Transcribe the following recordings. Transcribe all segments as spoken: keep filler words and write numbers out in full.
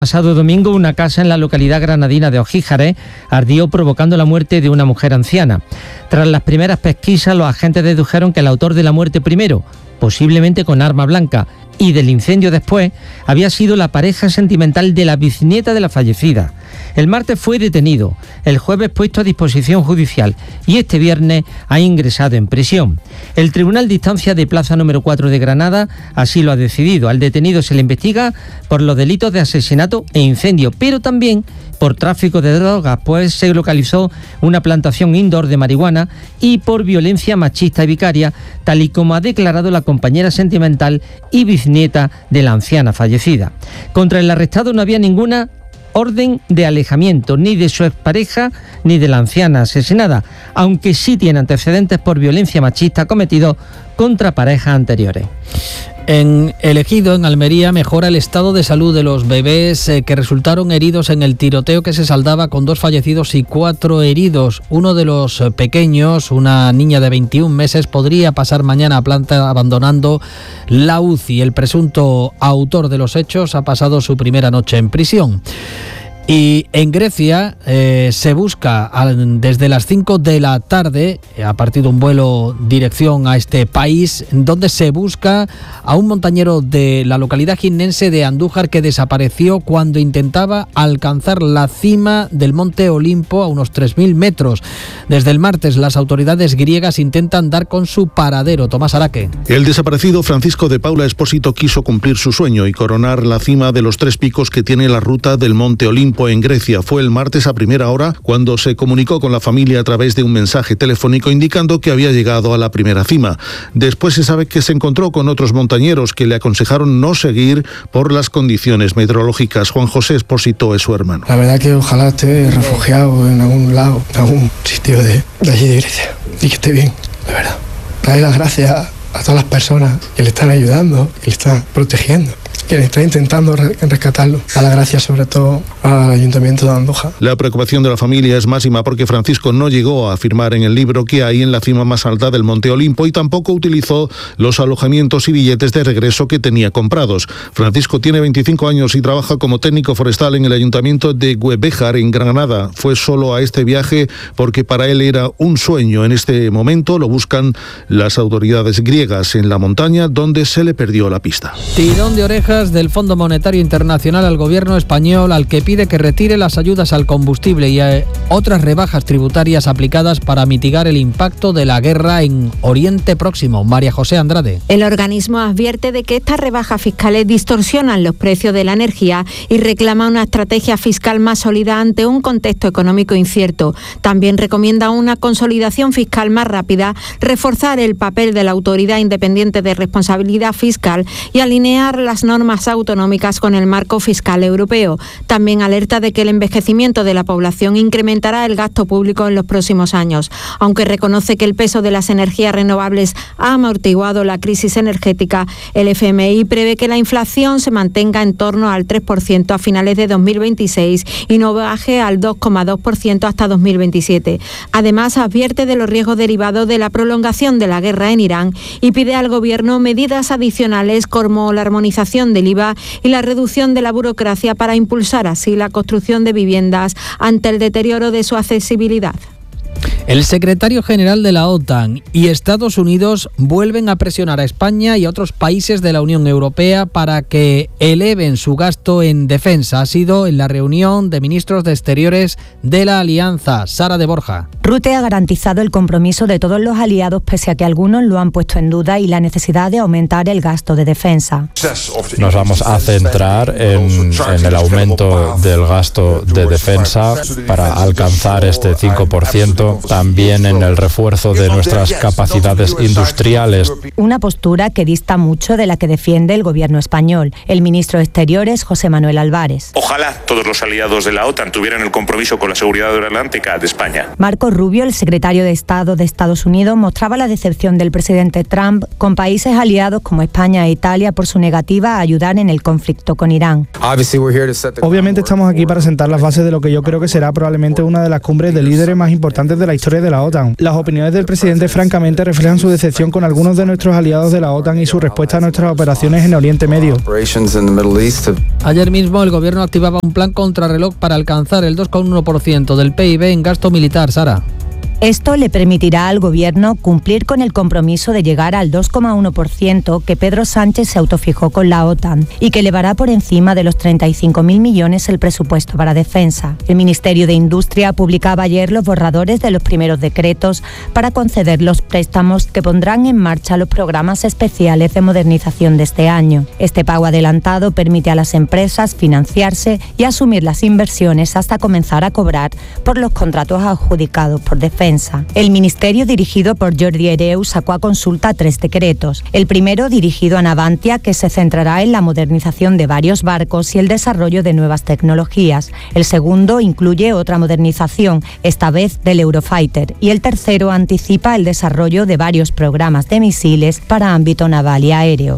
Pasado domingo, una casa en la localidad granadina de Ojíjares ardió, provocando la muerte de una mujer anciana. Tras las primeras pesquisas, los agentes dedujeron que el autor de la muerte primero, posiblemente con arma blanca, y del incendio después, había sido la pareja sentimental de la bisnieta de la fallecida. El martes fue detenido, el jueves puesto a disposición judicial y este viernes ha ingresado en prisión. El Tribunal de Instancia de Plaza número cuatro de Granada así lo ha decidido. Al detenido se le investiga por los delitos de asesinato e incendio, pero también por tráfico de drogas, pues se localizó una plantación indoor de marihuana, y por violencia machista y vicaria, tal y como ha declarado la compañera sentimental y bisnieta de la anciana fallecida. Contra el arrestado no había ninguna orden de alejamiento, ni de su expareja ni de la anciana asesinada, aunque sí tiene antecedentes por violencia machista cometidos contra parejas anteriores. En El Ejido, en Almería, mejora el estado de salud de los bebés eh, que resultaron heridos en el tiroteo que se saldaba con dos fallecidos y cuatro heridos. Uno de los pequeños, una niña de veintiún meses, podría pasar mañana a planta abandonando la U C I. El presunto autor de los hechos ha pasado su primera noche en prisión. Y en Grecia eh, se busca al, desde las cinco de la tarde, ha partido un vuelo dirección a este país, donde se busca a un montañero de la localidad jiennense de Andújar que desapareció cuando intentaba alcanzar la cima del monte Olimpo a unos tres mil metros. Desde el martes las autoridades griegas intentan dar con su paradero. Tomás Araque. El desaparecido Francisco de Paula Espósito quiso cumplir su sueño y coronar la cima de los tres picos que tiene la ruta del monte Olimpo en Grecia. Fue el martes a primera hora cuando se comunicó con la familia a través de un mensaje telefónico indicando que había llegado a la primera cima. Después se sabe que se encontró con otros montañeros que le aconsejaron no seguir por las condiciones meteorológicas. Juan José Espósito es su hermano. La verdad que ojalá esté refugiado en algún lado, en algún sitio de, de allí de Grecia, y que esté bien, de verdad. Darle las gracias a todas las personas que le están ayudando, que le están protegiendo, que está intentando rescatarlo. A la gracia sobre todo al Ayuntamiento de Andújar. La preocupación de la familia es máxima porque Francisco no llegó a afirmar en el libro que hay en la cima más alta del monte Olimpo y tampoco utilizó los alojamientos y billetes de regreso que tenía comprados. Francisco tiene veinticinco años y trabaja como técnico forestal en el Ayuntamiento de Güebejar, en Granada. Fue solo a este viaje porque para él era un sueño. En este momento lo buscan las autoridades griegas en la montaña donde se le perdió la pista. Tirón de orejas del Fondo Monetario Internacional al gobierno español, al que pide que retire las ayudas al combustible y a otras rebajas tributarias aplicadas para mitigar el impacto de la guerra en Oriente Próximo. María José Andrade. El organismo advierte de que estas rebajas fiscales distorsionan los precios de la energía y reclama una estrategia fiscal más sólida ante un contexto económico incierto. También recomienda una consolidación fiscal más rápida, reforzar el papel de la Autoridad Independiente de Responsabilidad Fiscal y alinear las normas autonómicas con el marco fiscal europeo. También alerta de que el envejecimiento de la población incrementará el gasto público en los próximos años, aunque reconoce que el peso de las energías renovables ha amortiguado la crisis energética. El F M I prevé que la inflación se mantenga en torno al tres por ciento a finales de dos mil veintiséis y no baje al dos coma dos por ciento hasta dos mil veintisiete. Además, advierte de los riesgos derivados de la prolongación de la guerra en Irán y pide al gobierno medidas adicionales como la armonización del I V A y la reducción de la burocracia para impulsar así la construcción de viviendas ante el deterioro de su accesibilidad. El secretario general de la OTAN y Estados Unidos vuelven a presionar a España y a otros países de la Unión Europea para que eleven su gasto en defensa. Ha sido en la reunión de ministros de Exteriores de la Alianza. Sara de Borja. Rutte ha garantizado el compromiso de todos los aliados, pese a que algunos lo han puesto en duda, y la necesidad de aumentar el gasto de defensa. Nos vamos a centrar en, en el aumento del gasto de defensa para alcanzar este cinco por ciento. También en el refuerzo de nuestras capacidades industriales. Una postura que dista mucho de la que defiende el gobierno español. El ministro de Exteriores, José Manuel Álvarez. Ojalá todos los aliados de la OTAN tuvieran el compromiso con la seguridad aeronáutica de España. Marco Rubio, el secretario de Estado de Estados Unidos, mostraba la decepción del presidente Trump con países aliados como España e Italia por su negativa a ayudar en el conflicto con Irán. Obviamente estamos aquí para sentar las bases de lo que yo creo que será probablemente una de las cumbres de líderes más importantes de la historia historia de la OTAN. Las opiniones del presidente francamente reflejan su decepción con algunos de nuestros aliados de la OTAN y su respuesta a nuestras operaciones en Oriente Medio. Ayer mismo el gobierno activaba un plan contrarreloj para alcanzar el dos coma uno por ciento del P I B en gasto militar. Sara. Esto le permitirá al Gobierno cumplir con el compromiso de llegar al dos coma uno por ciento que Pedro Sánchez se autofijó con la OTAN y que elevará por encima de los treinta y cinco mil millones el presupuesto para defensa. El Ministerio de Industria publicaba ayer los borradores de los primeros decretos para conceder los préstamos que pondrán en marcha los programas especiales de modernización de este año. Este pago adelantado permite a las empresas financiarse y asumir las inversiones hasta comenzar a cobrar por los contratos adjudicados por defensa. El ministerio dirigido por Jordi Hereu sacó a consulta tres decretos. El primero dirigido a Navantia, que se centrará en la modernización de varios barcos y el desarrollo de nuevas tecnologías. El segundo incluye otra modernización, esta vez del Eurofighter. Y el tercero anticipa el desarrollo de varios programas de misiles para ámbito naval y aéreo.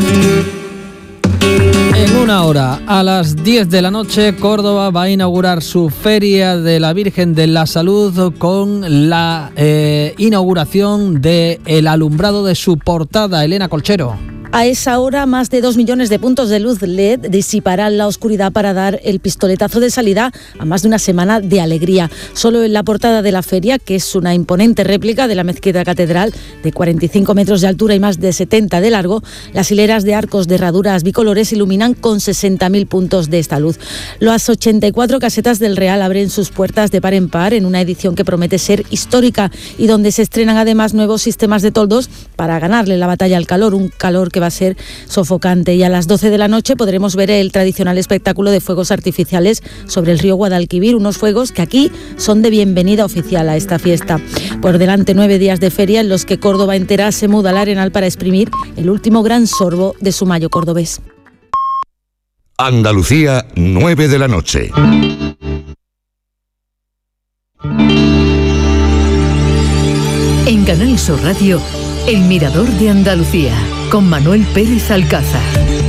En una hora, a las diez de la noche, Córdoba va a inaugurar su Feria de la Virgen de la Salud con la eh, inauguración del alumbrado de su portada. Elena Colchero. A esa hora, más de dos millones de puntos de luz L E D disiparán la oscuridad para dar el pistoletazo de salida a más de una semana de alegría. Solo en la portada de la feria, que es una imponente réplica de la mezquita catedral de cuarenta y cinco metros de altura y más de setenta de largo, las hileras de arcos de herraduras bicolores iluminan con sesenta mil puntos de esta luz. Las ochenta y cuatro casetas del Real abren sus puertas de par en par en una edición que promete ser histórica y donde se estrenan además nuevos sistemas de toldos para ganarle la batalla al calor, un calor que va a ser sofocante. Y a las doce de la noche podremos ver el tradicional espectáculo de fuegos artificiales sobre el río Guadalquivir, unos fuegos que aquí son de bienvenida oficial a esta fiesta. Por delante nueve días de feria en los que Córdoba entera se muda al Arenal para exprimir el último gran sorbo de su mayo cordobés. Andalucía, nueve de la noche. En Canal Sur Radio, El Mirador de Andalucía, con Manuel Pérez Alcázar.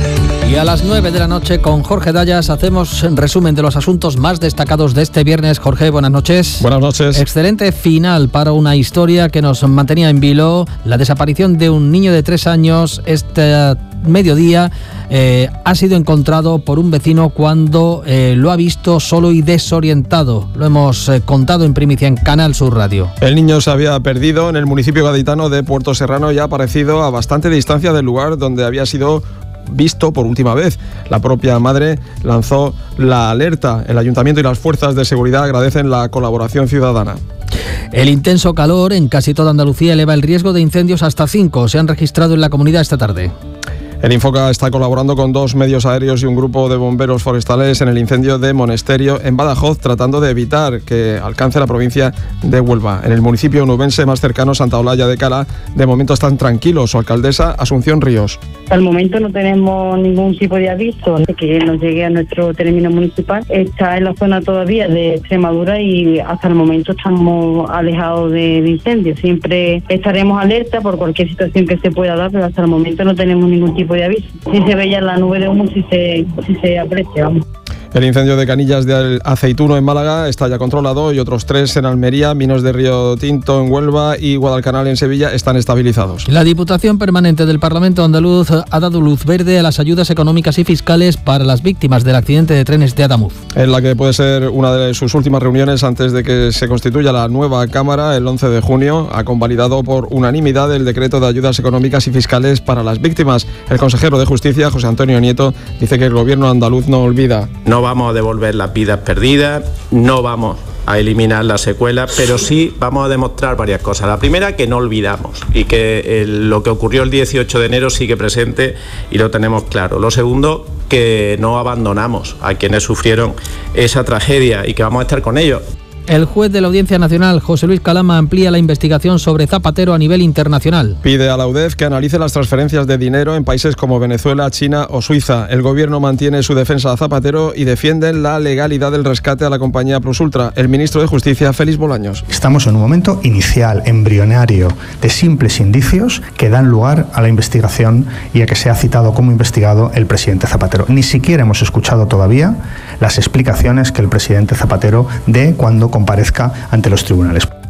Y a las nueve de la noche con Jorge Dayas hacemos un resumen de los asuntos más destacados de este viernes. Jorge, buenas noches. Buenas noches. Excelente final para una historia que nos mantenía en vilo. La desaparición de un niño de tres años este mediodía eh, ha sido encontrado por un vecino cuando eh, lo ha visto solo y desorientado. Lo hemos eh, contado en primicia en Canal Sur Radio. El niño se había perdido en el municipio gaditano de Puerto Serrano y ha aparecido a bastante distancia del lugar donde había sido visto por última vez. La propia madre lanzó la alerta. El ayuntamiento y las fuerzas de seguridad agradecen la colaboración ciudadana. El intenso calor en casi toda Andalucía eleva el riesgo de incendios hasta cinco. Se han registrado en la comunidad esta tarde. El Infoca está colaborando con dos medios aéreos y un grupo de bomberos forestales en el incendio de Monesterio en Badajoz, tratando de evitar que alcance la provincia de Huelva. En el municipio onubense más cercano, Santa Olalla de Cala, de momento están tranquilos. Su alcaldesa, Asunción Ríos. Hasta el momento no tenemos ningún tipo de aviso de que nos llegue a nuestro término municipal. Está en la zona todavía de Extremadura y hasta el momento estamos alejados de, de incendios. Siempre estaremos alerta por cualquier situación que se pueda dar, pero hasta el momento no tenemos ningún tipo de aviso. Si se ve ya la nube de humo, si se, si se aprecia, vamos. El incendio de Canillas de Aceituno en Málaga está ya controlado y otros tres en Almería, Minos de Río Tinto en Huelva y Guadalcanal en Sevilla están estabilizados. La Diputación Permanente del Parlamento Andaluz ha dado luz verde a las ayudas económicas y fiscales para las víctimas del accidente de trenes de Adamuz. En la que puede ser una de sus últimas reuniones antes de que se constituya la nueva Cámara el once de junio, ha convalidado por unanimidad el decreto de ayudas económicas y fiscales para las víctimas. El consejero de Justicia, José Antonio Nieto, dice que el gobierno andaluz no olvida. No vamos a devolver las vidas perdidas, no vamos a eliminar las secuelas, pero sí vamos a demostrar varias cosas. La primera, que no olvidamos y que el, lo que ocurrió el dieciocho de enero sigue presente y lo tenemos claro. Lo segundo, que no abandonamos a quienes sufrieron esa tragedia y que vamos a estar con ellos. El juez de la Audiencia Nacional, José Luis Calama, amplía la investigación sobre Zapatero a nivel internacional. Pide a la U D E F que analice las transferencias de dinero en países como Venezuela, China o Suiza. El gobierno mantiene su defensa a Zapatero y defiende la legalidad del rescate a la compañía Plus Ultra. El ministro de Justicia, Félix Bolaños. Estamos en un momento inicial, embrionario, de simples indicios que dan lugar a la investigación y a que sea citado como investigado el presidente Zapatero. Ni siquiera hemos escuchado todavía las explicaciones que el presidente Zapatero dé cuando comparezca ante los tribunales.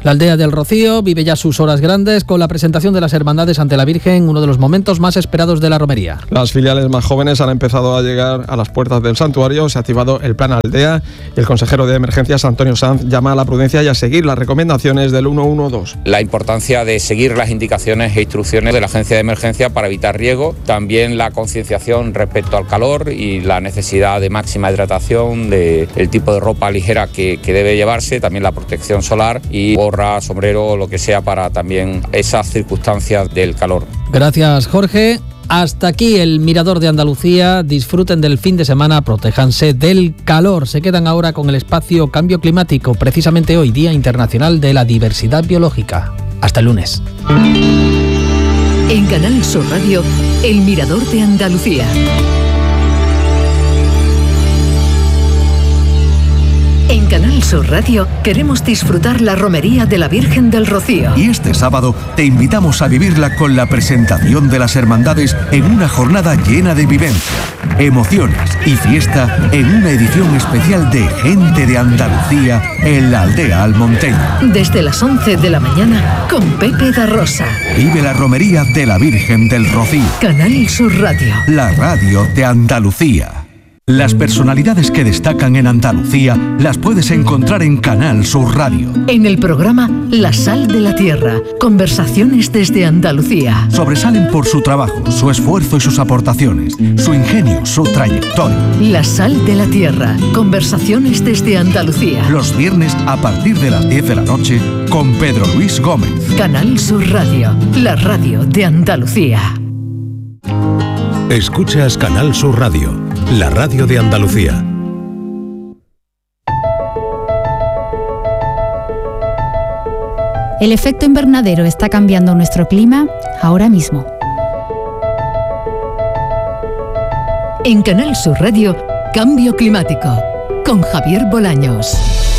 La aldea del Rocío vive ya sus horas grandes con la presentación de las hermandades ante la Virgen, uno de los momentos más esperados de la romería. Las filiales más jóvenes han empezado a llegar a las puertas del santuario, se ha activado el plan Aldea y el consejero de Emergencias, Antonio Sanz, llama a la prudencia y a seguir las recomendaciones del ciento doce. La importancia de seguir las indicaciones e instrucciones de la Agencia de Emergencia para evitar riesgo, también la concienciación respecto al calor y la necesidad de máxima hidratación, de el tipo de ropa ligera que, que debe llevarse, también la protección solar y gorra, sombrero o lo que sea para también esas circunstancias del calor. Gracias, Jorge. Hasta aquí el Mirador de Andalucía. Disfruten del fin de semana, protéjanse del calor. Se quedan ahora con el espacio Cambio Climático, precisamente hoy, Día Internacional de la Diversidad Biológica. Hasta el lunes. En Canal Sur Radio, el Mirador de Andalucía. En Canal Sur Radio queremos disfrutar la romería de la Virgen del Rocío. Y este sábado te invitamos a vivirla con la presentación de las hermandades en una jornada llena de vivencia, emociones y fiesta en una edición especial de Gente de Andalucía en la aldea almonteña. Desde las once de la mañana con Pepe da Rosa. Vive la romería de la Virgen del Rocío. Canal Sur Radio. La radio de Andalucía. Las personalidades que destacan en Andalucía las puedes encontrar en Canal Sur Radio. En el programa La Sal de la Tierra, conversaciones desde Andalucía. Sobresalen por su trabajo, su esfuerzo y sus aportaciones, su ingenio, su trayectoria. La Sal de la Tierra, conversaciones desde Andalucía. Los viernes a partir de las diez de la noche con Pedro Luis Gómez. Canal Sur Radio, la radio de Andalucía. Escuchas Canal Sur Radio, la radio de Andalucía. El efecto invernadero está cambiando nuestro clima ahora mismo. En Canal Sur Radio, Cambio Climático, con Javier Bolaños.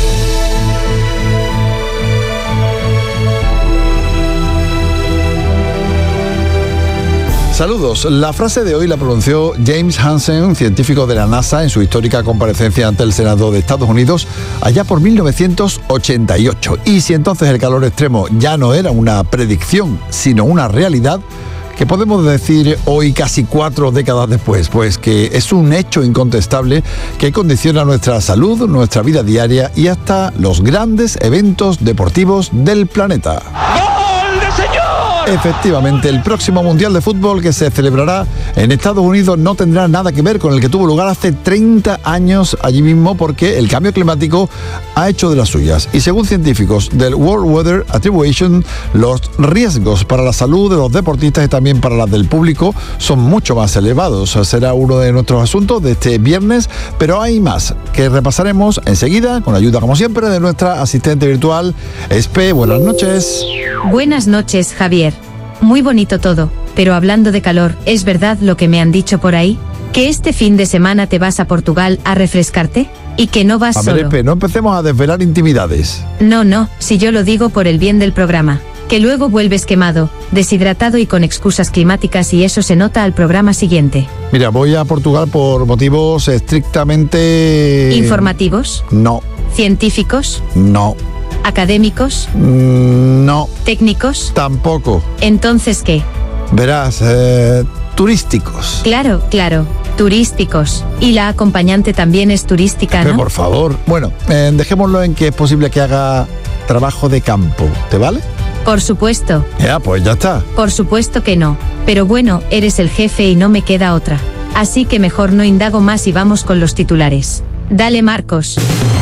Saludos. La frase de hoy la pronunció James Hansen, científico de la NASA, en su histórica comparecencia ante el Senado de Estados Unidos allá por mil novecientos ochenta y ocho. Y si entonces el calor extremo ya no era una predicción, sino una realidad, ¿qué podemos decir hoy, casi cuatro décadas después? Pues que es un hecho incontestable que condiciona nuestra salud, nuestra vida diaria y hasta los grandes eventos deportivos del planeta. Efectivamente, el próximo Mundial de Fútbol que se celebrará en Estados Unidos no tendrá nada que ver con el que tuvo lugar hace treinta años allí mismo, porque el cambio climático ha hecho de las suyas. Y según científicos del World Weather Attribution, los riesgos para la salud de los deportistas y también para la del público son mucho más elevados. Será uno de nuestros asuntos de este viernes, pero hay más que repasaremos enseguida con ayuda, como siempre, de nuestra asistente virtual, Espe. Buenas noches. Buenas noches, Javier. Muy bonito todo, pero hablando de calor, ¿es verdad lo que me han dicho por ahí? ¿Que este fin de semana te vas a Portugal a refrescarte? ¿Y que no vas a solo? ver, Espe, no empecemos a desvelar intimidades. No, no, si yo lo digo por el bien del programa. Que luego vuelves quemado, deshidratado y con excusas climáticas, y eso se nota al programa siguiente. Mira, voy a Portugal por motivos estrictamente... ¿Informativos? No. ¿Científicos? No. ¿Académicos? Mm, no. ¿Técnicos? Tampoco. ¿Entonces qué? Verás, eh, turísticos. Claro, claro, turísticos. Y la acompañante también es turística, ¿no? Pero por favor. Bueno, eh, dejémoslo en que es posible que haga trabajo de campo, ¿te vale? Por supuesto. Ya, pues ya está. Por supuesto que no. Pero bueno, eres el jefe y no me queda otra. Así que mejor no indago más y vamos con los titulares. Dale, Marcos.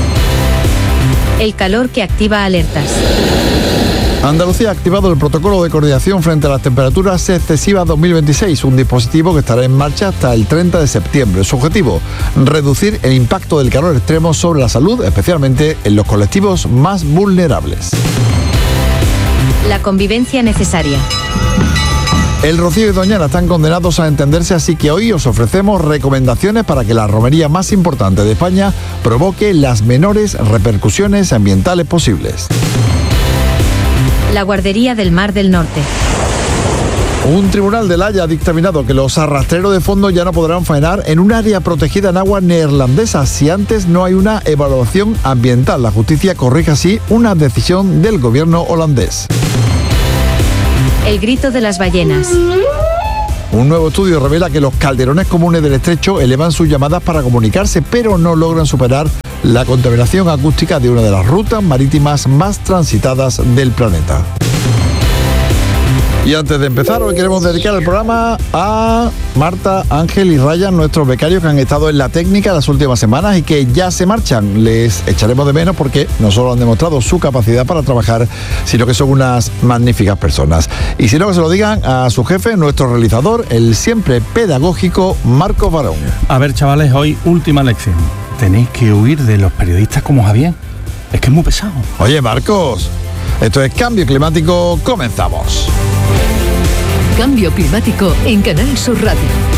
El calor que activa alertas. Andalucía ha activado el protocolo de coordinación frente a las temperaturas excesivas dos mil veintiséis, un dispositivo que estará en marcha hasta el treinta de septiembre. Su objetivo, reducir el impacto del calor extremo sobre la salud, especialmente en los colectivos más vulnerables. La convivencia necesaria. El Rocío y Doñana están condenados a entenderse, así que hoy os ofrecemos recomendaciones para que la romería más importante de España provoque las menores repercusiones ambientales posibles. La guardería del Mar del Norte. Un tribunal de La Haya ha dictaminado que los arrastreros de fondo ya no podrán faenar en un área protegida en agua neerlandesa si antes no hay una evaluación ambiental. La justicia corrige así una decisión del gobierno holandés. El grito de las ballenas. Un nuevo estudio revela que los calderones comunes del estrecho elevan sus llamadas para comunicarse, pero no logran superar la contaminación acústica de una de las rutas marítimas más transitadas del planeta. Y antes de empezar, hoy queremos dedicar el programa a Marta, Ángel y Ryan, nuestros becarios que han estado en la técnica las últimas semanas y que ya se marchan. Les echaremos de menos porque no solo han demostrado su capacidad para trabajar, sino que son unas magníficas personas. Y si no, que se lo digan a su jefe, nuestro realizador, el siempre pedagógico Marcos Barón. A ver, chavales, hoy última lección. Tenéis que huir de los periodistas como Javier. Es que es muy pesado. Oye, Marcos, esto es Cambio Climático, comenzamos. Cambio Climático en Canal Sur Radio.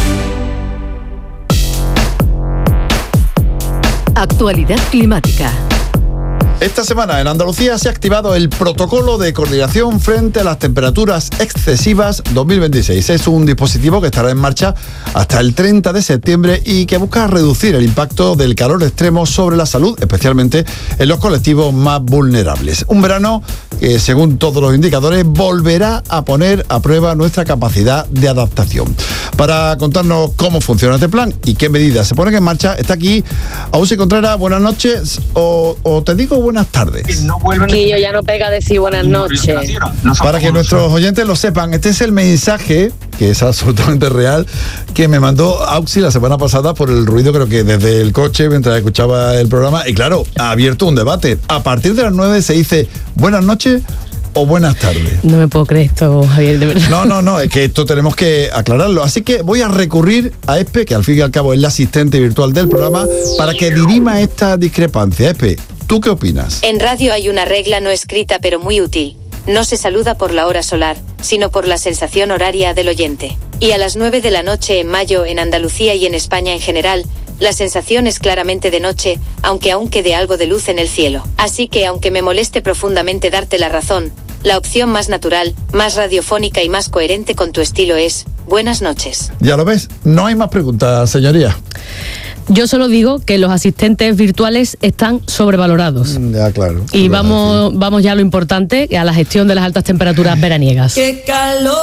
Actualidad climática. Esta semana en Andalucía se ha activado el protocolo de coordinación frente a las temperaturas excesivas dos mil veintiséis. Es un dispositivo que estará en marcha hasta el treinta de septiembre y que busca reducir el impacto del calor extremo sobre la salud, especialmente en los colectivos más vulnerables. Un verano que, según todos los indicadores, volverá a poner a prueba nuestra capacidad de adaptación. Para contarnos cómo funciona este plan y qué medidas se ponen en marcha, está aquí Ausi Contreras. Buenas noches, o, o te digo buenas tardes. Que yo ya no pega decir buenas noches. Para que nuestros oyentes lo sepan, este es el mensaje, que es absolutamente real, que me mandó Auxi la semana pasada por el ruido, creo que desde el coche, mientras escuchaba el programa. Y claro, ha abierto un debate. A partir de las nueve se dice buenas noches o buenas tardes. No me puedo creer esto, Javier, de verdad. No, no, no, es que esto tenemos que aclararlo. Así que voy a recurrir a Espe, que al fin y al cabo es la asistente virtual del programa, para que dirima esta discrepancia. Espe, ¿tú qué opinas? En radio hay una regla no escrita pero muy útil. No se saluda por la hora solar, sino por la sensación horaria del oyente. Y a las nueve de la noche en mayo en Andalucía y en España en general, la sensación es claramente de noche, aunque aún quede algo de luz en el cielo. Así que aunque me moleste profundamente darte la razón, la opción más natural, más radiofónica y más coherente con tu estilo es buenas noches. Ya lo ves, no hay más preguntas, señoría. Yo solo digo que los asistentes virtuales están sobrevalorados. Ya, claro. Y vamos, vamos ya a lo importante, a la gestión de las altas temperaturas veraniegas. ¡Qué calor!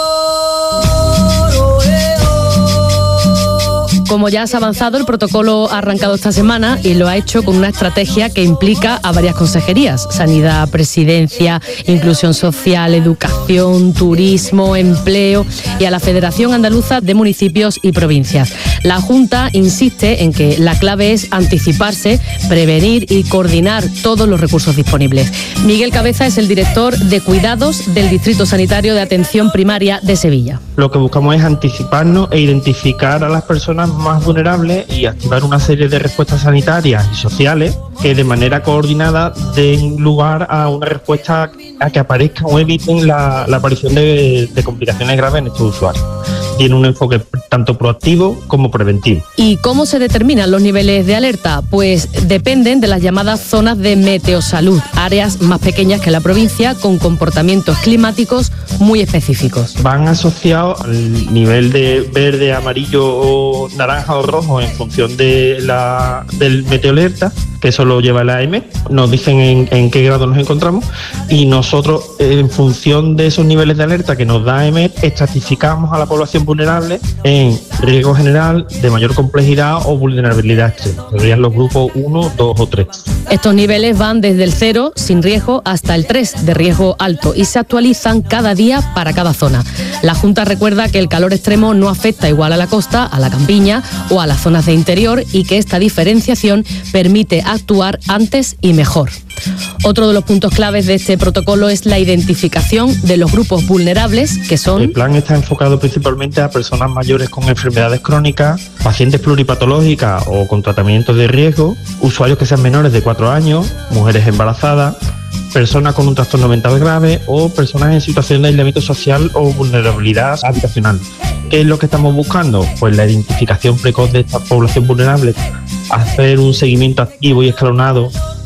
Como ya has avanzado, el protocolo ha arrancado esta semana y lo ha hecho con una estrategia que implica a varias consejerías: Sanidad, Presidencia, Inclusión Social, Educación, Turismo, Empleo y a la Federación Andaluza de Municipios y Provincias. La Junta insiste en que la clave es anticiparse, prevenir y coordinar todos los recursos disponibles. Miguel Cabeza es el director de Cuidados del Distrito Sanitario de Atención Primaria de Sevilla. Lo que buscamos es anticiparnos e identificar a las personas más vulnerables y activar una serie de respuestas sanitarias y sociales que de manera coordinada den lugar a una respuesta a que aparezcan o eviten la, la aparición de, de complicaciones graves en estos usuarios. Tiene un enfoque tanto proactivo como preventivo. ¿Y cómo se determinan los niveles de alerta? Pues dependen de las llamadas zonas de meteosalud, áreas más pequeñas que la provincia con comportamientos climáticos muy específicos. Van asociados al nivel de verde, amarillo o naranja o rojo en función de la, del meteoalerta, que eso lo lleva la A M E. Nos dicen en, en qué grado nos encontramos y nosotros, en función de esos niveles de alerta que nos da A M E, estratificamos a la población vulnerable en riesgo general, de mayor complejidad o vulnerabilidad extrema. Serían los grupos uno, dos o tres. Estos niveles van desde el cero, sin riesgo, hasta el tres, de riesgo alto, y se actualizan cada día para cada zona. La Junta recuerda que el calor extremo no afecta igual a la costa, a la campiña o a las zonas de interior y que esta diferenciación permite actuar antes y mejor. Otro de los puntos claves de este protocolo es la identificación de los grupos vulnerables, que son... El plan está enfocado principalmente a personas mayores con enfermedades crónicas, pacientes pluripatológicas o con tratamientos de riesgo, usuarios que sean menores de cuatro años, mujeres embarazadas, personas con un trastorno mental grave o personas en situación de aislamiento social o vulnerabilidad habitacional. ¿Qué es lo que estamos buscando? Pues la identificación precoz de esta población vulnerable, hacer un seguimiento activo y escalonado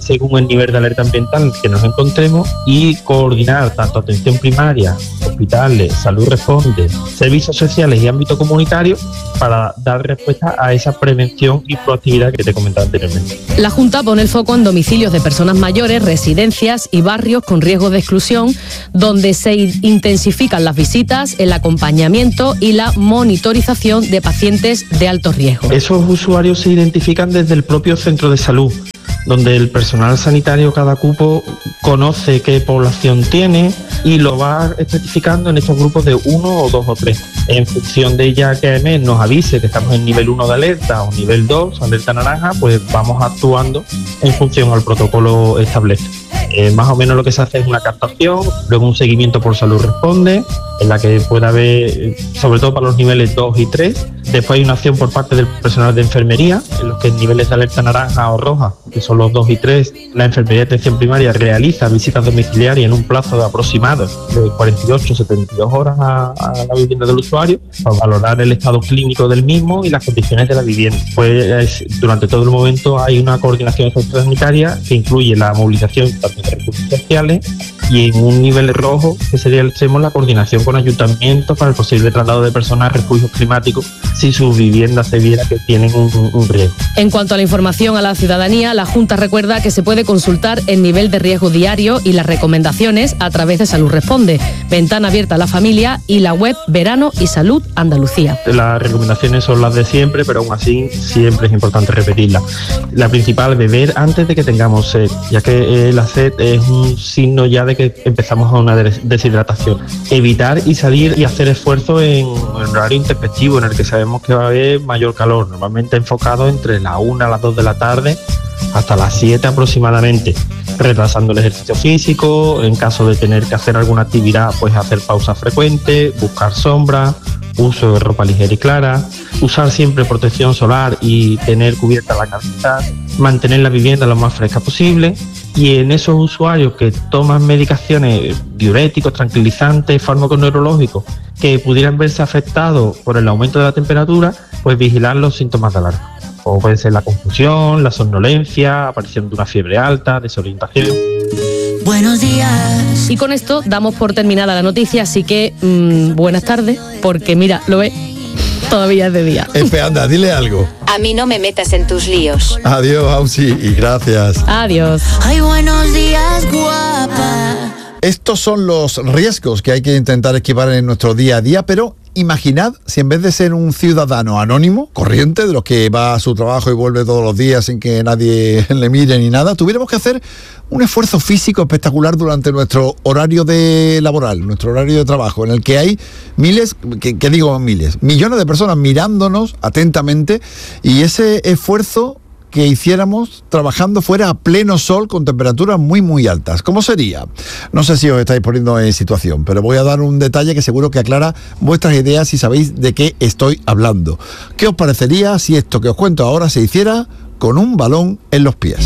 según el nivel de alerta ambiental en el que nos encontremos y coordinar tanto atención primaria, hospitales, salud responde, servicios sociales y ámbito comunitario para dar respuesta a esa prevención y proactividad que te comentaba anteriormente. La Junta pone el foco en domicilios de personas mayores, residencias y barrios con riesgo de exclusión, donde se intensifican las visitas, el acompañamiento y la monitorización de pacientes de alto riesgo. Esos usuarios se identifican desde el propio centro de salud, donde el personal sanitario, cada cupo, conoce qué población tiene y lo va especificando en estos grupos de uno o dos o tres. En función de ya que A M E nos avise que estamos en nivel uno de alerta o nivel dos, alerta naranja, pues vamos actuando en función al protocolo establece. Eh, más o menos lo que se hace es una captación, luego un seguimiento por salud responde, en la que puede haber, sobre todo para los niveles dos y tres, después hay una acción por parte del personal de enfermería, en los que en niveles de alerta naranja o roja, que son los dos y tres, la enfermería de atención primaria realiza visitas domiciliarias en un plazo de aproximado de cuarenta y ocho a setenta y dos horas a, a la vivienda del usuario, para valorar el estado clínico del mismo y las condiciones de la vivienda. Pues durante todo el momento hay una coordinación sanitaria que incluye la movilización tanto de recursos sociales y en un nivel rojo, que sería el extremo, la coordinación con ayuntamientos para el posible traslado de personas a refugios climáticos si sus viviendas se viera que tienen un, un riesgo. En cuanto a la información a la ciudadanía, la Junta recuerda que se puede consultar el nivel de riesgo diario y las recomendaciones a través de Salud Responde, Ventana Abierta a la Familia y la web Verano y Salud Andalucía. Las recomendaciones son las de siempre, pero aún así siempre es importante repetirlas. La principal, beber antes de que tengamos sed, ya que eh, la sed es un signo ya de que empezamos a una deshidratación. Evitar y salir y hacer esfuerzo en, en horario intempestivo, en el que sabemos que va a haber mayor calor, normalmente enfocado entre la una a las dos de la tarde hasta las siete aproximadamente, retrasando el ejercicio físico, en caso de tener que hacer alguna actividad, pues hacer pausas frecuentes, buscar sombra, uso de ropa ligera y clara, usar siempre protección solar y tener cubierta la cabeza, mantener la vivienda lo más fresca posible. Y en esos usuarios que toman medicaciones diuréticos, tranquilizantes, fármacos neurológicos, que pudieran verse afectados por el aumento de la temperatura, pues vigilar los síntomas de alarma. Como puede ser la confusión, la somnolencia, aparición de una fiebre alta, desorientación. Buenos días. Y con esto damos por terminada la noticia, así que mmm, buenas tardes, porque mira, lo ve, todavía es de día. Espe, anda, dile algo. A mí no me metas en tus líos. Adiós, Ausi, y gracias. Adiós. Ay, buenos días, guapa. Estos son los riesgos que hay que intentar esquivar en nuestro día a día, pero imaginad si en vez de ser un ciudadano anónimo, corriente, de los que va a su trabajo y vuelve todos los días sin que nadie le mire ni nada, tuviéramos que hacer un esfuerzo físico espectacular durante nuestro horario de laboral, nuestro horario de trabajo, en el que hay miles, que, que digo miles, millones de personas mirándonos atentamente, y ese esfuerzo que hiciéramos trabajando fuera a pleno sol con temperaturas muy muy altas. ¿Cómo sería? No sé si os estáis poniendo en situación, pero voy a dar un detalle que seguro que aclara vuestras ideas si sabéis de qué estoy hablando. ¿Qué os parecería si esto que os cuento ahora se hiciera con un balón en los pies?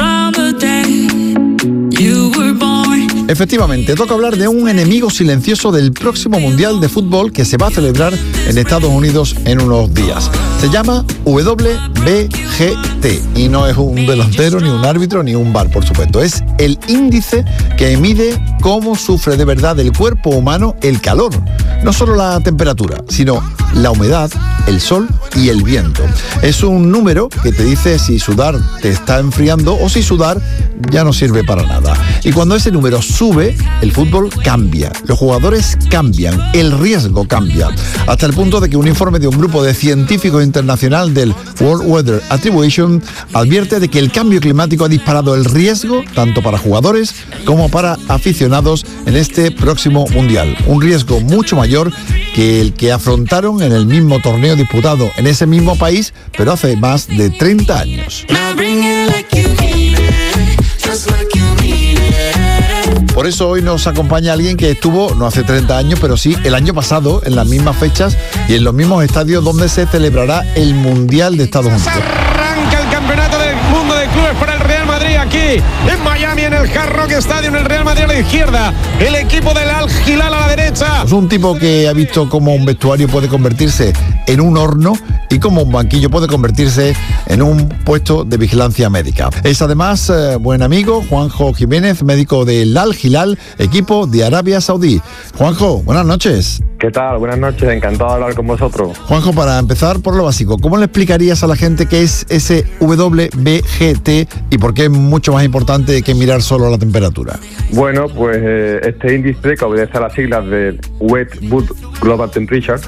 Efectivamente, toca hablar de un enemigo silencioso del próximo Mundial de Fútbol que se va a celebrar en Estados Unidos en unos días. Se llama W B G T y no es un delantero, ni un árbitro, ni un V A R, por supuesto. Es el índice que mide cómo sufre de verdad el cuerpo humano el calor. No solo la temperatura, sino la humedad, el sol y el viento. Es un número que te dice si sudar te está enfriando o si sudar ya no sirve para nada. Y cuando ese número sube, el fútbol cambia, los jugadores cambian, el riesgo cambia, hasta el punto de que un informe de un grupo de científicos internacional del World Weather Attribution advierte de que el cambio climático ha disparado el riesgo tanto para jugadores como para aficionados en este próximo mundial. Un riesgo mucho mayor que el que afrontaron en el mismo torneo disputado en ese mismo país, pero hace más de treinta años. Por eso hoy nos acompaña alguien que estuvo, no hace treinta años, pero sí el año pasado, en las mismas fechas y en los mismos estadios donde se celebrará el Mundial de Estados Unidos. Arranca el campeonato del mundo de clubes para el Real Madrid aquí Madrid, en Miami, en el Hard Rock Stadium, el Real Madrid a la izquierda, el equipo del Al Hilal a la derecha. Es un tipo que ha visto cómo un vestuario puede convertirse en un horno y cómo un banquillo puede convertirse en un puesto de vigilancia médica. Es además eh, buen amigo Juanjo Jiménez, médico del Al Hilal, equipo de Arabia Saudí. Juanjo, buenas noches. ¿Qué tal? Buenas noches, encantado de hablar con vosotros. Juanjo, para empezar por lo básico, ¿cómo le explicarías a la gente qué es ese W B G T y por qué es mucho más importante que mirar solo la temperatura? Bueno, pues eh, este índice, que obedece a las siglas de Wet Bulb Global Temperature,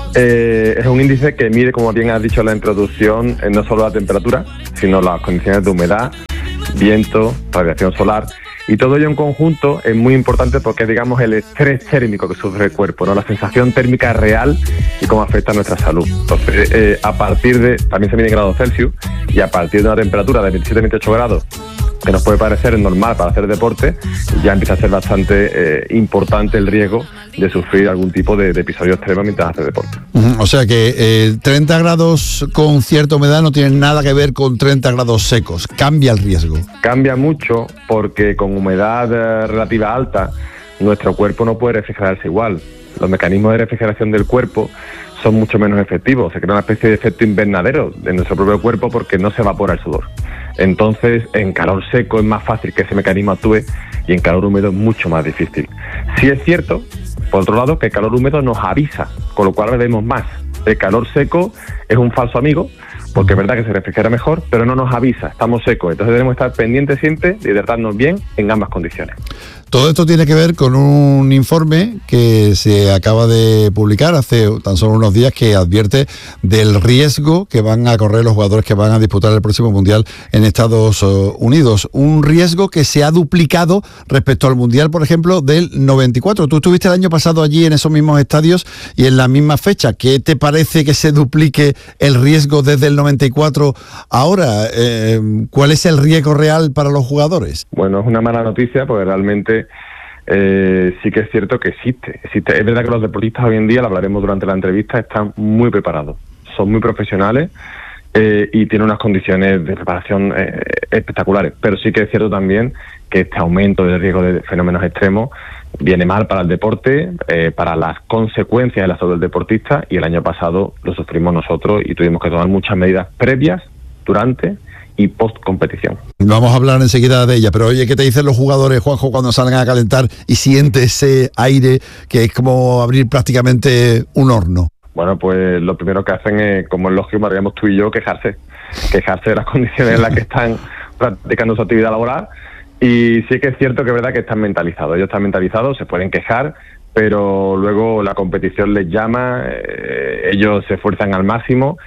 eh, es un índice que mide, como bien has dicho en la introducción, eh, no solo la temperatura, sino las condiciones de humedad, viento, radiación solar. Y todo ello en conjunto es muy importante porque es, digamos, el estrés térmico que sufre el cuerpo, ¿no? La sensación térmica real y cómo afecta a nuestra salud. Entonces, eh, a partir de, también se mide en grados Celsius, y a partir de una temperatura de veintisiete a veintiocho grados, que nos puede parecer normal para hacer deporte, ya empieza a ser bastante eh, importante el riesgo de sufrir algún tipo de, de episodio extremo mientras hace deporte. Uh-huh. O sea que eh, treinta grados con cierta humedad no tienen nada que ver con treinta grados secos, cambia el riesgo. Cambia mucho porque con humedad eh, relativa alta nuestro cuerpo no puede refrigerarse igual. Los mecanismos de refrigeración del cuerpo son mucho menos efectivos, se crea una especie de efecto invernadero de nuestro propio cuerpo porque no se evapora el sudor. Entonces, en calor seco es más fácil que ese mecanismo actúe y en calor húmedo es mucho más difícil. Sí es cierto, por otro lado, que el calor húmedo nos avisa, con lo cual bebemos más. El calor seco es un falso amigo, porque es verdad que se refrigera mejor, pero no nos avisa, estamos secos. Entonces debemos estar pendientes siempre de hidratarnos bien en ambas condiciones. Todo esto tiene que ver con un informe que se acaba de publicar hace tan solo unos días que advierte del riesgo que van a correr los jugadores que van a disputar el próximo Mundial en Estados Unidos. Un riesgo que se ha duplicado respecto al Mundial, por ejemplo, del noventa y cuatro. Tú estuviste el año pasado allí en esos mismos estadios y en la misma fecha. ¿Qué te parece que se duplique el riesgo desde el noventa y cuatro ahora? Eh, ¿Cuál es el riesgo real para los jugadores? Bueno, es una mala noticia porque realmente Eh, sí que es cierto que existe, existe. Es verdad que los deportistas hoy en día, lo hablaremos durante la entrevista, están muy preparados, son muy profesionales eh, y tienen unas condiciones de preparación eh, espectaculares, pero sí que es cierto también que este aumento del riesgo de fenómenos extremos viene mal para el deporte, eh, para las consecuencias de la salud del deportista, y el año pasado lo sufrimos nosotros y tuvimos que tomar muchas medidas previas, durante y post competición. Vamos a hablar enseguida de ella, pero oye, ¿qué te dicen los jugadores, Juanjo, cuando salgan a calentar y siente ese aire que es como abrir prácticamente un horno? Bueno, pues lo primero que hacen es, como es lógico, haríamos tú y yo, quejarse, quejarse de las condiciones en las que están practicando su actividad laboral, y sí que es cierto que es verdad que están mentalizados, ellos están mentalizados, se pueden quejar, pero luego la competición les llama, eh, ellos se esfuerzan al máximo.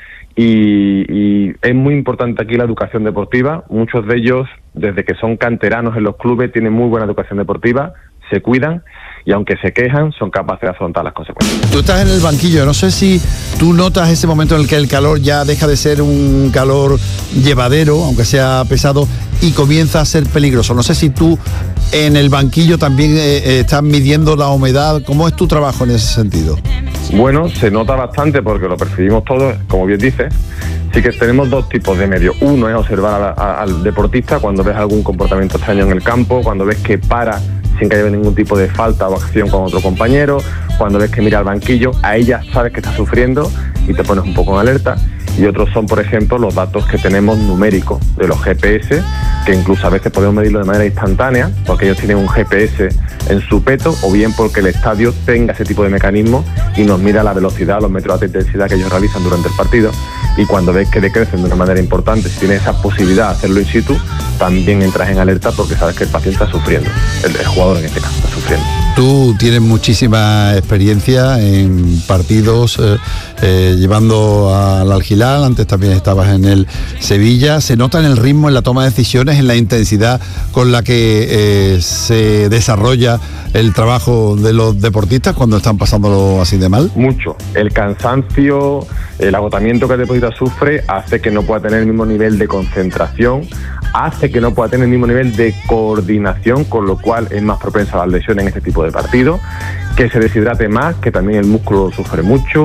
Y, y es muy importante aquí la educación deportiva. Muchos de ellos, desde que son canteranos en los clubes, tienen muy buena educación deportiva, se cuidan y aunque se quejan, son capaces de afrontar las consecuencias. Tú estás en el banquillo, no sé si tú notas ese momento en el que el calor ya deja de ser un calor llevadero, aunque sea pesado, y comienza a ser peligroso. No sé si tú en el banquillo también eh, estás midiendo la humedad. ¿Cómo es tu trabajo en ese sentido? Bueno, se nota bastante porque lo percibimos todos, como bien dices. Sí que tenemos dos tipos de medios. Uno es observar a, a, al deportista cuando ves algún comportamiento extraño en el campo, cuando ves que para sin que haya ningún tipo de falta o acción con otro compañero, cuando ves que mira al banquillo, ahí ya sabes que está sufriendo y te pones un poco en alerta. Y otros son, por ejemplo, los datos que tenemos numéricos de los G P S, que incluso a veces podemos medirlo de manera instantánea, porque ellos tienen un G P S en su peto, o bien porque el estadio tenga ese tipo de mecanismo y nos mira la velocidad, los metros de intensidad que ellos realizan durante el partido. Y cuando ves que decrecen de una manera importante, si tienes esa posibilidad de hacerlo in situ, también entras en alerta porque sabes que el paciente está sufriendo, el, el jugador en este caso está sufriendo. Tú tienes muchísima experiencia en partidos eh, eh, llevando al Al Hilal, antes también estabas en el Sevilla. ¿Se nota en el ritmo, en la toma de decisiones, en la intensidad con la que eh, se desarrolla el trabajo de los deportistas cuando están pasándolo así de mal? Mucho. El cansancio, el agotamiento que el deportista sufre hace que no pueda tener el mismo nivel de concentración, hace que no pueda tener el mismo nivel de coordinación, con lo cual es más propensa a las lesiones en este tipo de partidos, que se deshidrate más, que también el músculo sufre mucho,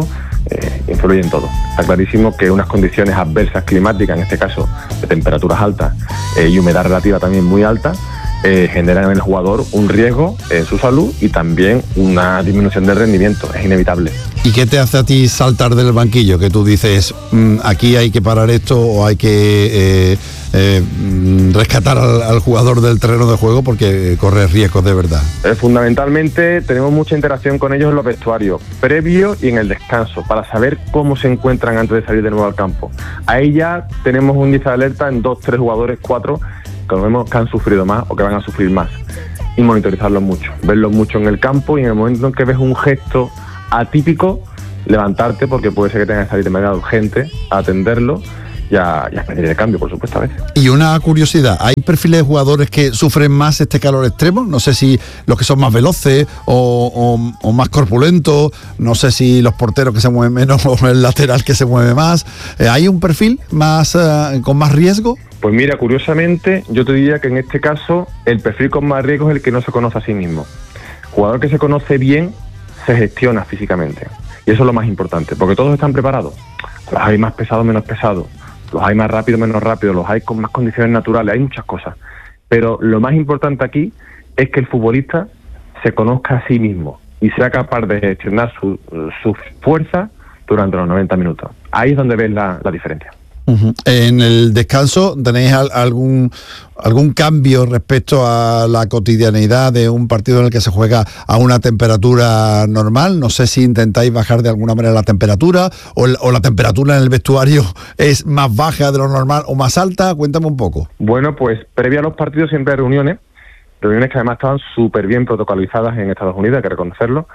eh, influye en todo. Está clarísimo que unas condiciones adversas climáticas, en este caso de temperaturas altas eh, y humedad relativa también muy alta, eh, generan en el jugador un riesgo en su salud y también una disminución del rendimiento, es inevitable. ¿Y qué te hace a ti saltar del banquillo? Que tú dices, mmm, aquí hay que parar esto o hay que eh, eh, rescatar al, al jugador del terreno de juego porque corre riesgos de verdad. Eh, fundamentalmente tenemos mucha interacción con ellos en los vestuarios, previo y en el descanso, para saber cómo se encuentran antes de salir de nuevo al campo. Ahí ya tenemos un índice de alerta en dos, tres jugadores, cuatro, que vemos que han sufrido más o que van a sufrir más. Y monitorizarlos mucho, verlos mucho en el campo y en el momento en que ves un gesto atípico, levantarte porque puede ser que tengas que salir de manera urgente a atenderlo y a, y a pedir el cambio, por supuesto, a veces. Y una curiosidad, ¿hay perfiles de jugadores que sufren más este calor extremo? No sé si los que son más veloces o, o, o más corpulentos, no sé si los porteros que se mueven menos o el lateral que se mueve más. ¿Hay un perfil más uh, con más riesgo? Pues mira, curiosamente, yo te diría que en este caso el perfil con más riesgo es el que no se conoce a sí mismo. Jugador que se conoce bien se gestiona físicamente. Y eso es lo más importante, porque todos están preparados. Los hay más pesados, menos pesados. Los hay más rápidos, menos rápidos. Los hay con más condiciones naturales. Hay muchas cosas. Pero lo más importante aquí es que el futbolista se conozca a sí mismo y sea capaz de gestionar su, su fuerza durante los noventa minutos. Ahí es donde ves la, la diferencia. Uh-huh. En el descanso, ¿tenéis al, algún algún cambio respecto a la cotidianeidad de un partido en el que se juega a una temperatura normal? No sé si intentáis bajar de alguna manera la temperatura o, el, o la temperatura en el vestuario es más baja de lo normal o más alta. Cuéntame un poco. Bueno, pues previa a los partidos siempre hay reuniones, reuniones que además estaban súper bien protocolizadas en Estados Unidos, hay que reconocerlo.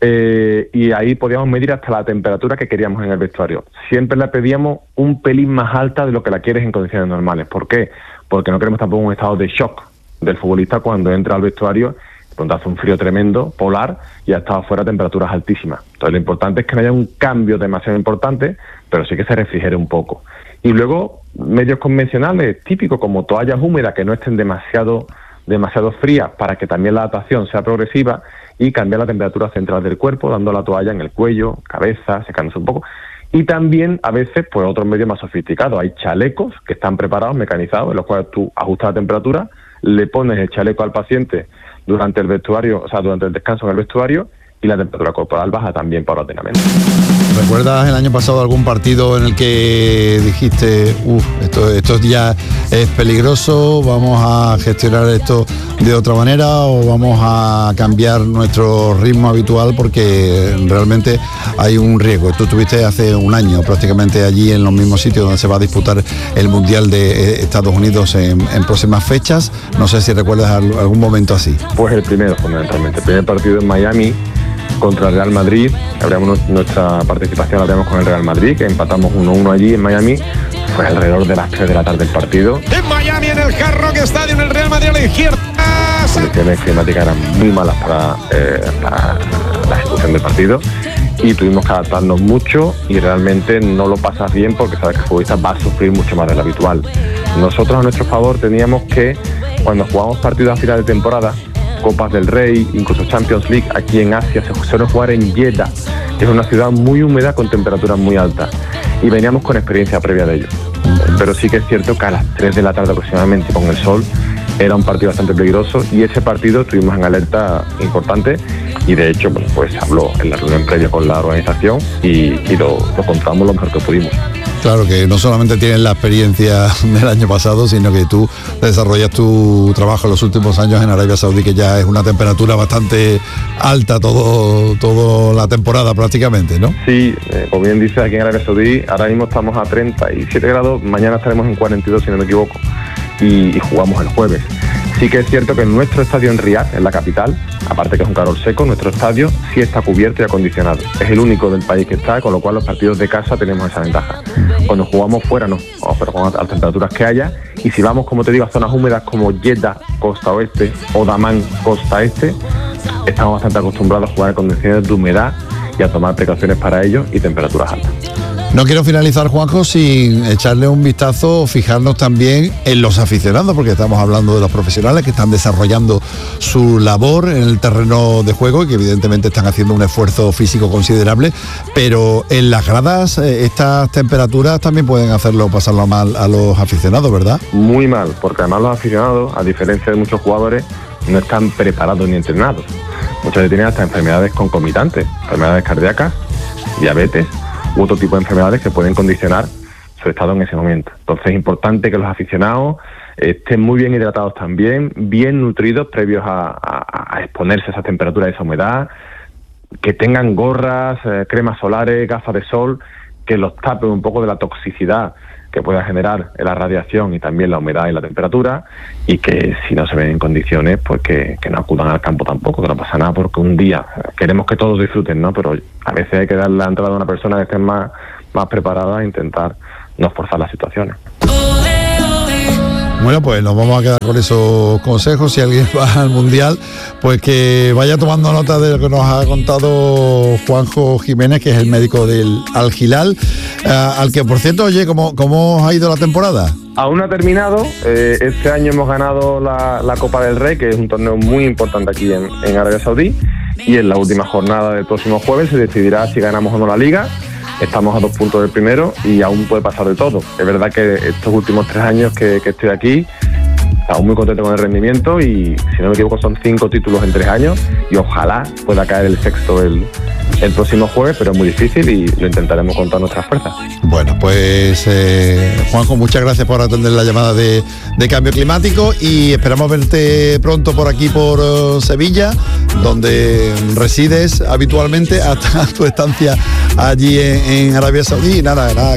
Eh, y ahí podíamos medir hasta la temperatura que queríamos en el vestuario. Siempre le pedíamos un pelín más alta de lo que la quieres en condiciones normales. ¿Por qué? Porque no queremos tampoco un estado de shock del futbolista cuando entra al vestuario, cuando hace un frío tremendo, polar, y ha estado fuera a temperaturas altísimas. Entonces lo importante es que no haya un cambio demasiado importante, pero sí que se refrigere un poco. Y luego medios convencionales, típicos como toallas húmedas que no estén demasiado, demasiado frías para que también la adaptación sea progresiva, y cambiar la temperatura central del cuerpo, dando la toalla en el cuello, cabeza, secándose un poco. Y también, a veces, pues otros medios más sofisticados. Hay chalecos que están preparados, mecanizados, en los cuales tú ajustas la temperatura, le pones el chaleco al paciente durante el vestuario, o sea, durante el descanso en el vestuario, y la temperatura corporal baja también paulatinamente. ¿Recuerdas el año pasado algún partido en el que dijiste, uff, esto, esto ya es peligroso, vamos a gestionar esto de otra manera o vamos a cambiar nuestro ritmo habitual porque realmente hay un riesgo? Tú estuviste hace un año prácticamente allí en los mismos sitios donde se va a disputar el Mundial de Estados Unidos en, en próximas fechas. No sé si recuerdas algún momento así. Pues el primero, fundamentalmente. El primer partido en Miami contra el Real Madrid, abríamos nuestra participación, la abríamos con el Real Madrid, que empatamos uno uno allí en Miami, fue alrededor de las tres de la tarde el partido. En Miami, en el Hard Rock Stadium, el Real Madrid a la izquierda. Las condiciones climáticas eran muy malas para, eh, para la ejecución del partido y tuvimos que adaptarnos mucho y realmente no lo pasas bien porque sabes que el futbolista va a sufrir mucho más de lo habitual. Nosotros a nuestro favor teníamos que, cuando jugamos partidos a final de temporada, Copas del Rey, incluso Champions League, aquí en Asia se suele jugar en Jeddah, que es una ciudad muy húmeda con temperaturas muy altas, y veníamos con experiencia previa de ello. Pero sí que es cierto que a las tres de la tarde aproximadamente, con el sol, era un partido bastante peligroso, y ese partido estuvimos en alerta importante, y de hecho, bueno, pues se habló en la reunión previa con la organización y, y lo, lo contamos lo mejor que pudimos. Claro que no solamente tienes la experiencia del año pasado, sino que tú desarrollas tu trabajo en los últimos años en Arabia Saudí, que ya es una temperatura bastante alta todo toda la temporada prácticamente, ¿no? Sí, eh, como bien dices, aquí en Arabia Saudí ahora mismo estamos a treinta y siete grados, mañana estaremos en cuarenta y dos si no me equivoco, y, y jugamos el jueves. Sí que es cierto que en nuestro estadio en Riad, en la capital, aparte que es un calor seco, nuestro estadio sí está cubierto y acondicionado. Es el único del país que está, con lo cual los partidos de casa tenemos esa ventaja. Cuando jugamos fuera no, pero con las temperaturas que haya, y si vamos, como te digo, a zonas húmedas como Jeddah, costa oeste, o Damán, costa este, estamos bastante acostumbrados a jugar en condiciones de humedad y a tomar precauciones para ello y temperaturas altas. No quiero finalizar, Juanjo, sin echarle un vistazo, fijarnos también en los aficionados, porque estamos hablando de los profesionales que están desarrollando su labor en el terreno de juego y que evidentemente están haciendo un esfuerzo físico considerable, pero en las gradas eh, estas temperaturas también pueden hacerlo pasarlo mal a los aficionados, ¿verdad? Muy mal, porque además los aficionados, a diferencia de muchos jugadores, no están preparados ni entrenados. Muchos de ellos tienen hasta enfermedades concomitantes, enfermedades cardíacas, diabetes u otro tipo de enfermedades que pueden condicionar su estado en ese momento. Entonces es importante que los aficionados estén muy bien hidratados también, bien nutridos previos a, a, a exponerse a esa temperatura, a esa humedad, que tengan gorras, eh, cremas solares, gafas de sol, que los tapen un poco de la toxicidad que pueda generar la radiación y también la humedad y la temperatura, y que si no se ven en condiciones, pues que, que no acudan al campo tampoco, que no pasa nada, porque un día queremos que todos disfruten, ¿no? Pero a veces hay que darle la entrada a una persona que esté más, más preparada e intentar no forzar las situaciones. Bueno, pues nos vamos a quedar con esos consejos. Si alguien va al Mundial, pues que vaya tomando nota de lo que nos ha contado Juanjo Jiménez, que es el médico del Al Hilal, uh, al que, por cierto, oye, ¿cómo, cómo ha ido la temporada? Aún no ha terminado. Eh, este año hemos ganado la, la Copa del Rey, que es un torneo muy importante aquí en, en Arabia Saudí, y en la última jornada del próximo jueves se decidirá si ganamos o no la Liga. Estamos a dos puntos del primero y aún puede pasar de todo. Es verdad que estos últimos tres años que, que estoy aquí, estamos muy contentos con el rendimiento y, si no me equivoco, son cinco títulos en tres años y ojalá pueda caer el sexto el, el próximo jueves, pero es muy difícil y lo intentaremos con todas nuestras fuerzas. Bueno, pues eh, Juanjo, muchas gracias por atender la llamada de, de Cambio Climático y esperamos verte pronto por aquí, por uh, Sevilla, donde resides habitualmente hasta tu estancia allí en, en Arabia Saudí. Y nada, nada,